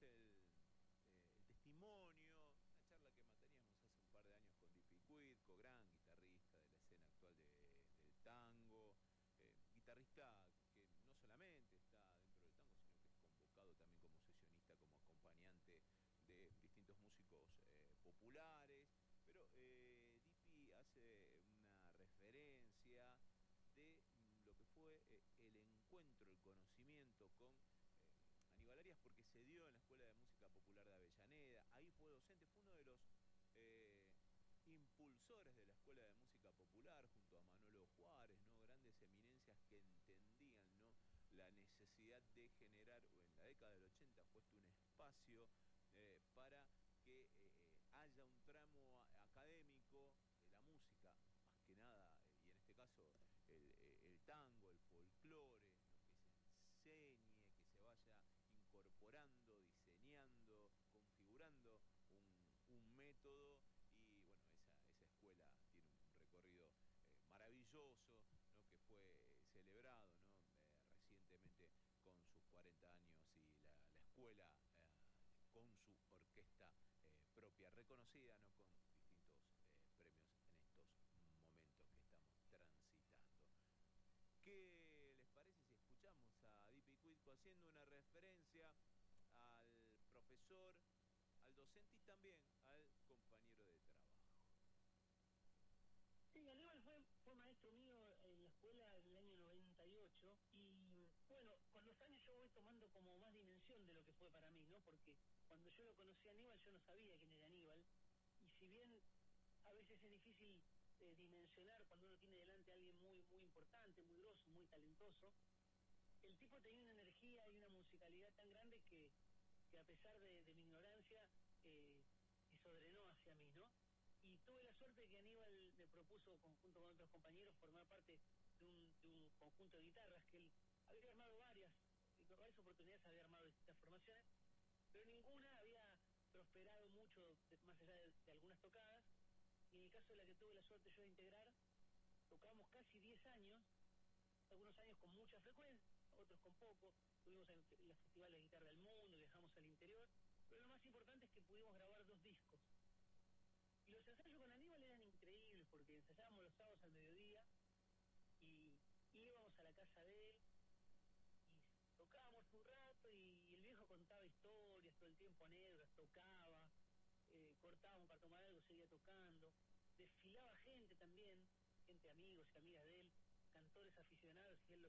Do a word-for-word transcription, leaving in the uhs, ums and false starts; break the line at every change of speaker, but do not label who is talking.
el, eh, el testimonio, una charla que manteníamos hace un par de años con Dipi Cuitco, gran guitarrista de la escena actual de- del tango, eh, guitarrista que no solamente está dentro del tango, sino que es convocado también como sesionista, como acompañante de distintos músicos eh, populares. Pero eh, Dipi hace una referencia de mm, lo que fue eh, el encuentro, el conocimiento con eh, Aníbal Arias, porque se dio en la Escuela de Música Popular de Avellaneda. Ahí fue docente, fue uno de los eh, impulsores de la Escuela de Música Popular, junto a Manolo Juárez, ¿no? Grandes eminencias que entendían, ¿no?, la necesidad de generar, o en la década del ochenta fue este un espacio eh, para que eh, eh, haya un tramo a- académico de la música, más que nada, eh, y en este caso el, eh, el tango, el folclore, ¿no?, que se enseñe, que se vaya incorporando, diseñando, configurando un, un método. Y bueno, esa, esa escuela tiene un recorrido eh, maravilloso, ¿no?, que fue celebrado, ¿no?, eh, recientemente con sus cuarenta años, y la, la escuela eh, con su orquesta eh, propia, reconocida, ¿no?, con distintos eh, premios en estos momentos que estamos transitando. ¿Qué les parece si escuchamos a Dipi Cuitco haciendo una referencia al profesor, al docente y también al compañero de trabajo?
Sí, Aníbal fue, fue maestro mío en la escuela en el año noventa y ocho y bueno, con los años yo voy tomando como más dimensión de lo que fue para mí, ¿no? Porque cuando yo lo conocí a Aníbal yo no sabía quién era Aníbal y si bien a veces es difícil eh, dimensionar cuando uno tiene delante a alguien muy muy importante, muy grosso, muy talentoso, el tipo tenía una energía y una musicalidad tan grande que, que a pesar de, de mi ignorancia, eh, eso drenó hacia mí, ¿no? Y tuve la suerte de que Aníbal me propuso, conjunto con otros compañeros, formar parte de un, de un conjunto de guitarras que él había armado varias, y con varias oportunidades había armado distintas formaciones, pero ninguna había prosperado mucho de, más allá de, de algunas tocadas, y en el caso de la que tuve la suerte yo de integrar, tocamos casi diez años, algunos años con mucha frecuencia, otros con poco, tuvimos en, en los festivales de guitarra del mundo, viajamos al interior, pero lo más importante es que pudimos grabar dos discos. Y los ensayos con Aníbal eran increíbles, porque ensayábamos los sábados al mediodía, y íbamos a la casa de él, y tocábamos un rato, y el viejo contaba historias todo el tiempo, anécdotas, tocaba, eh, cortaba un para tomar algo, seguía tocando, desfilaba gente también, gente amigos y amigas de él, cantores aficionados, y él